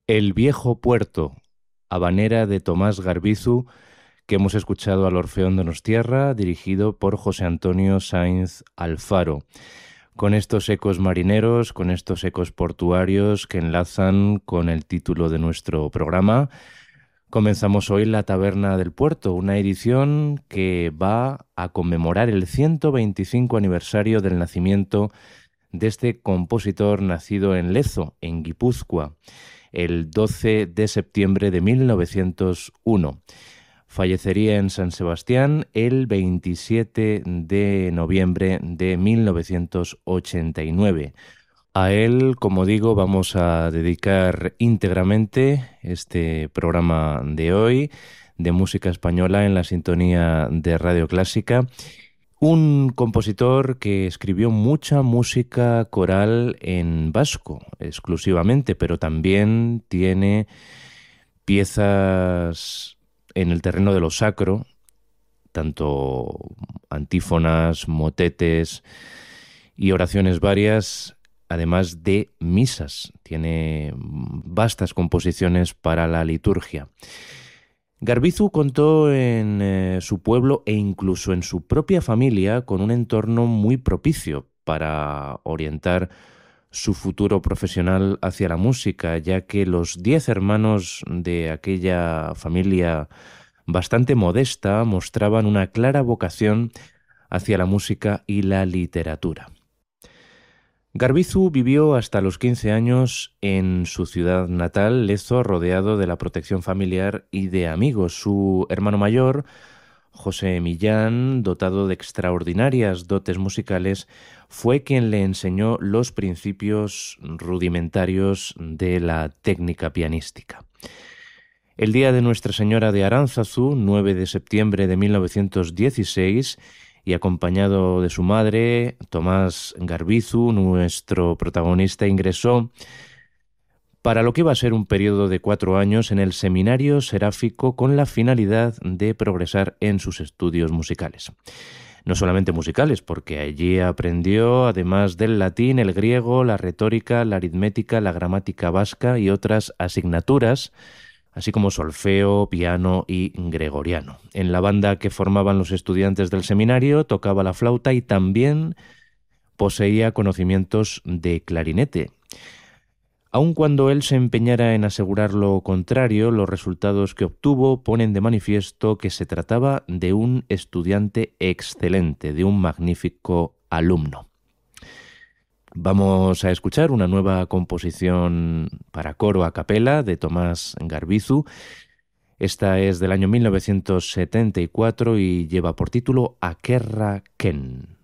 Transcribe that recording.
El viejo puerto, habanera de Tomás Garbizu, que hemos escuchado al Orfeón Donostierra, dirigido por José Antonio Sáenz Alfaro. Con estos ecos marineros, con estos ecos portuarios que enlazan con el título de nuestro programa, comenzamos hoy La Taberna del Puerto, una edición que va a conmemorar el 125 aniversario del nacimiento de este compositor nacido en Lezo, en Guipúzcoa, el 12 de septiembre de 1901. Fallecería en San Sebastián el 27 de noviembre de 1989. A él, como digo, vamos a dedicar íntegramente este programa de hoy de música española en la sintonía de Radio Clásica. Un compositor que escribió mucha música coral en vasco exclusivamente, pero también tiene piezas en el terreno de lo sacro, tanto antífonas, motetes y oraciones varias, además de misas. Tiene vastas composiciones para la liturgia. Garbizu contó en su pueblo e incluso en su propia familia con un entorno muy propicio para orientar su futuro profesional hacia la música, ya que los 10 hermanos de aquella familia bastante modesta mostraban una clara vocación hacia la música y la literatura. Garbizu vivió hasta los 15 años en su ciudad natal, Lezo, rodeado de la protección familiar y de amigos. Su hermano mayor, José Millán, dotado de extraordinarias dotes musicales, fue quien le enseñó los principios rudimentarios de la técnica pianística. El día de Nuestra Señora de Aránzazu, 9 de septiembre de 1916, y acompañado de su madre, Tomás Garbizu, nuestro protagonista ingresó para lo que iba a ser un periodo de 4 años en el Seminario Seráfico con la finalidad de progresar en sus estudios musicales. No solamente musicales, porque allí aprendió, además del latín, el griego, la retórica, la aritmética, la gramática vasca y otras asignaturas, así como solfeo, piano y gregoriano. En la banda que formaban los estudiantes del seminario tocaba la flauta y también poseía conocimientos de clarinete. Aun cuando él se empeñara en asegurar lo contrario, los resultados que obtuvo ponen de manifiesto que se trataba de un estudiante excelente, de un magnífico alumno. Vamos a escuchar una nueva composición para coro a capela de Tomás Garbizu. Esta es del año 1974 y lleva por título Akerra Ken.